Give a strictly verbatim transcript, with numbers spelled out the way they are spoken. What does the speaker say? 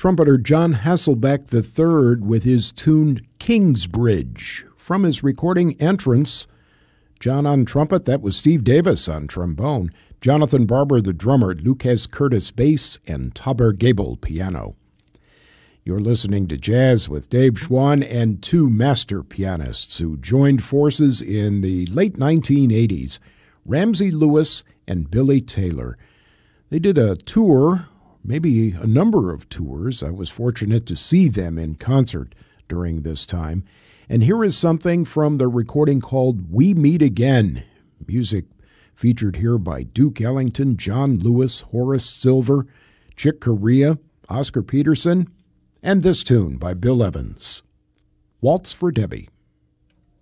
trumpeter John Hasselbeck the third with his tune Kingsbridge. From his recording Entrance, John on trumpet, that was Steve Davis on trombone, Jonathan Barber the drummer, Lucas Curtis bass, and Taber Gable piano. You're listening to Jazz with Dave Schwann and two master pianists who joined forces in the late nineteen eighties, Ramsey Lewis and Billy Taylor. They did a tour, maybe a number of tours. I was fortunate to see them in concert during this time. And here is something from the recording called We Meet Again. Music featured here by Duke Ellington, John Lewis, Horace Silver, Chick Corea, Oscar Peterson, and this tune by Bill Evans, Waltz for Debbie.